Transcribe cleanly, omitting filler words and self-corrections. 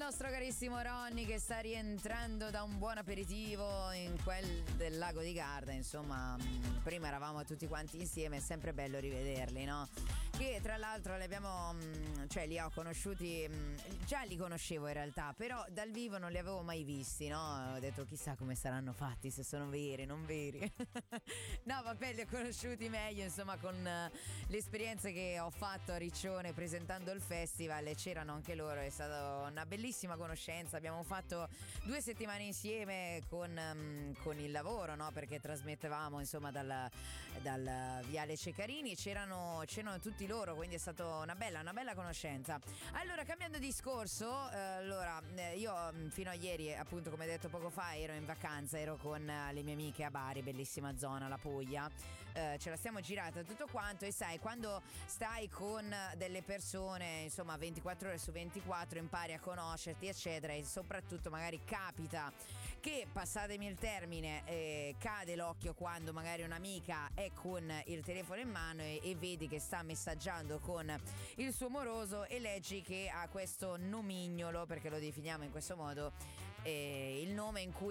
nostro carissimo Ronny che sta rientrando da un buon aperitivo in quel del lago di Garda. Insomma, prima eravamo tutti quanti insieme, è sempre bello rivederli, no? Che tra l'altro li abbiamo, cioè li ho conosciuti, già li conoscevo in realtà, però dal vivo non li avevo mai visti, no? Ho detto chissà come saranno fatti, se sono veri, non veri. No, vabbè, li ho conosciuti meglio, insomma, con le esperienze che ho fatto a Riccione presentando il festival, e c'erano anche loro. È stata una bellissima conoscenza. Abbiamo fatto 2 settimane insieme con il lavoro, no? Perché trasmettevamo insomma dal Viale Ceccarini, e c'erano tutti loro, quindi è stata una bella conoscenza. Allora, cambiando discorso, io fino a ieri, appunto, come detto poco fa, ero in vacanza, ero con le mie amiche a Bari, bellissima zona, la Puglia. Ce la stiamo girata tutto quanto, e sai, quando stai con delle persone, insomma, 24 ore su 24, impari a conoscerti, eccetera, e soprattutto magari capita che, passatemi il termine, cade l'occhio quando magari un'amica è con il telefono in mano e vedi che sta messaggiando con il suo moroso, e leggi che ha questo nomignolo, perché lo definiamo in questo modo, il nome in cui